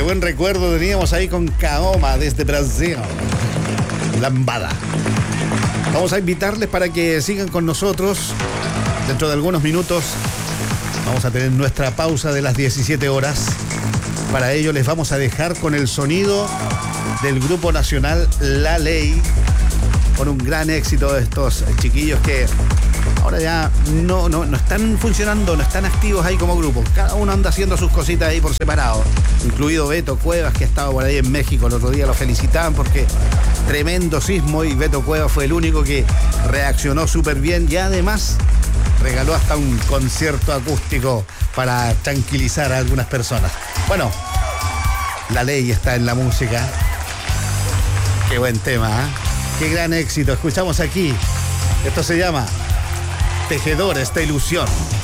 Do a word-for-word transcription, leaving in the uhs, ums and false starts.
buen recuerdo teníamos ahí con Kaoma desde Brasil. Lambada. Vamos a invitarles para que sigan con nosotros. Dentro de algunos minutos vamos a tener nuestra pausa de las diecisiete horas. Para ello les vamos a dejar con el sonido del grupo nacional La Ley, con un gran éxito de estos chiquillos que ahora ya no, no, no están funcionando, no están activos ahí como grupo. Cada uno anda haciendo sus cositas ahí por separado, incluido Beto Cuevas, que ha estado por ahí en México. El otro día lo felicitaban porque tremendo sismo y Beto Cuevas fue el único que reaccionó súper bien y además regaló hasta un concierto acústico para tranquilizar a algunas personas. Bueno, La Ley está en la música. Qué buen tema, ¿eh? Qué gran éxito. Escuchamos aquí. Esto se llama Tejedor, esta ilusión.